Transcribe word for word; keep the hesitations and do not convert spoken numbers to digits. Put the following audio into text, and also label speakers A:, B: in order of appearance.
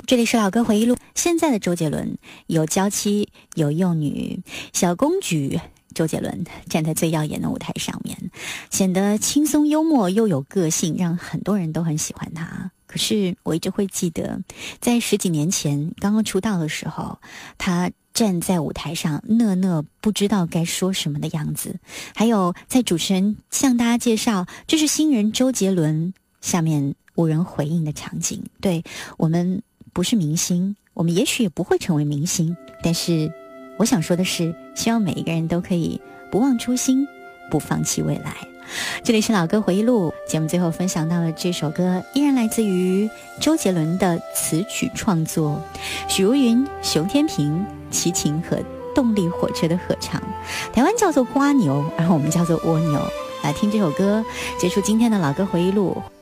A: 这里是老歌回忆录。现在的周杰伦有娇妻有幼女，小公举周杰伦站在最耀眼的舞台上面，显得轻松幽默又有个性，让很多人都很喜欢他。可是我一直会记得，在十几年前刚刚出道的时候，他站在舞台上讷讷不知道该说什么的样子，还有在主持人向大家介绍这是新人周杰伦，下面无人回应的场景。对，我们不是明星，我们也许也不会成为明星，但是我想说的是，希望每一个人都可以不忘初心，不放弃未来。这里是老歌回忆录，节目最后分享到了这首歌，依然来自于周杰伦的词曲创作，许茹芸、熊天平、齐秦和动力火车的合唱，台湾叫做瓜牛，而我们叫做蜗牛。来听这首歌，结束今天的老歌回忆录。